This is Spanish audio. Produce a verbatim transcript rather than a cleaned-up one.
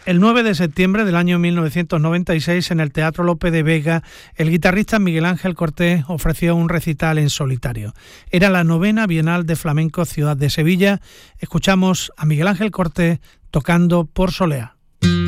El nueve de septiembre del año mil novecientos noventa y seis, en el Teatro Lope de Vega, el guitarrista Miguel Ángel Cortés ofreció un recital en solitario. Era la novena Bienal de Flamenco Ciudad de Sevilla. Escuchamos a Miguel Ángel Cortés tocando Por Soleá.